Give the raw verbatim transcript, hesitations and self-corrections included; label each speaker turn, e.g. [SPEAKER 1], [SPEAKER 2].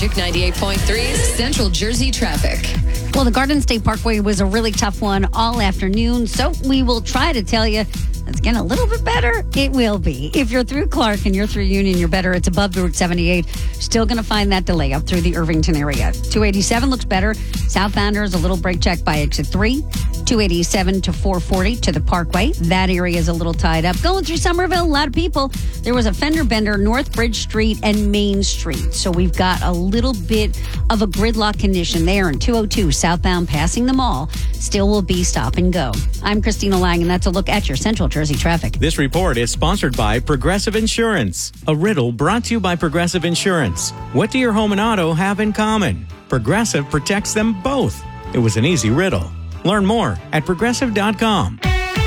[SPEAKER 1] Magic ninety-eight point three Central Jersey traffic.
[SPEAKER 2] Well, the Garden State Parkway was a really tough one all afternoon, so we will try to tell you it's getting a little bit better. It will be. If you're through Clark and you're through Union, you're better. It's above Route seventy-eight. Still going to find that delay up through the Irvington area. two eighty-seven looks better. Southbounders, a little brake check by exit three. two eighty-seven to four forty to the Parkway. That area is a little tied up. Going through Somerville, a lot of people. There was a fender bender, North Bridge Street and Main Street. So we've got a little bit of a gridlock condition there in two oh two southbound passing the mall. Still will be stop and go. I'm Christina Lang, and that's a look at your Central Jersey traffic.
[SPEAKER 3] This report is sponsored by Progressive Insurance. A riddle brought to you by Progressive Insurance. What do your home and auto have in common? Progressive protects them both. It was an easy riddle. Learn more at progressive dot com.